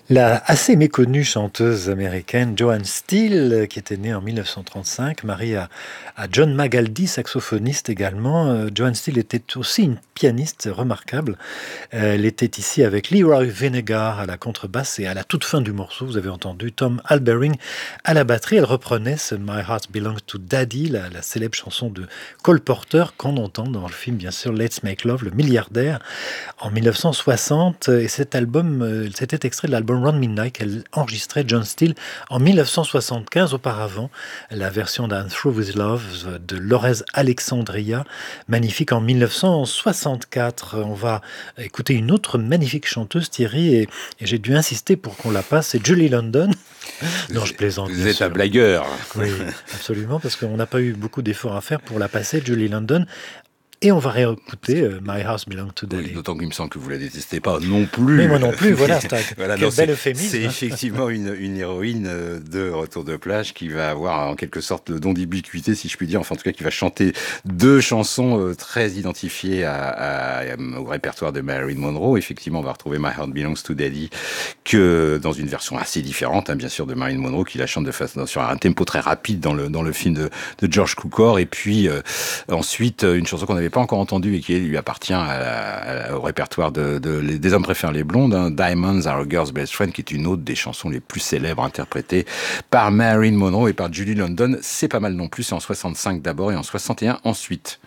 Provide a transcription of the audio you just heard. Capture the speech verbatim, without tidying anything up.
La assez méconnue chanteuse américaine Joan Steele, qui était née en mille neuf cent trente-cinq, mariée à, à John Magaldi, saxophoniste également. Euh, Joan Steele était aussi une pianiste remarquable. Euh, elle était ici avec Leroy Vinegar à la contrebasse et à la toute fin du morceau, vous avez entendu Tom Albering à la batterie. Elle reprenait ce My Heart Belongs to Daddy, la, la célèbre chanson de Cole Porter qu'on entend dans le film, bien sûr, Let's Make Love, le milliardaire, en mille neuf cent soixante. Et cet album, euh, c'était extrait de l'album Round Midnight qu'elle enregistrait John Steele en mille neuf cent soixante-quinze. Auparavant, la version d'Un Through With Love de Lorez Alexandria, magnifique en mille neuf cent soixante-quatre. On va écouter une autre magnifique chanteuse, Thierry, et, et j'ai dû insister pour qu'on la passe, c'est Julie London. Non, je plaisante. Vous êtes un blagueur. Oui, absolument, parce qu'on n'a pas eu beaucoup d'efforts à faire pour la passer, Julie London. Et on va réécouter euh, My House Belongs to Daddy. Oui, d'autant qu'il me semble que vous la détestez pas non plus. Mais moi non plus, voilà, c'est un voilà, quel non, bel euphémisme. C'est effectivement une, une héroïne de Retour de plage qui va avoir en quelque sorte le don d'ubiquité, si je puis dire, enfin en tout cas qui va chanter deux chansons très identifiées à, à, au répertoire de Marilyn Monroe. Effectivement, on va retrouver My Heart Belongs to Daddy que dans une version assez différente, hein, bien sûr, de Marilyn Monroe, qui la chante de façon sur un tempo très rapide dans le dans le film de, de George Cukor, et puis euh, ensuite une chanson qu'on avait pas encore entendu et qui lui appartient à la, à, au répertoire de, de, de des hommes préfèrent les blondes, hein, Diamonds Are a Girl's Best Friend, qui est une autre des chansons les plus célèbres interprétées par Marilyn Monroe et par Julie London. C'est pas mal non plus, c'est en soixante-cinq d'abord et en soixante et un ensuite.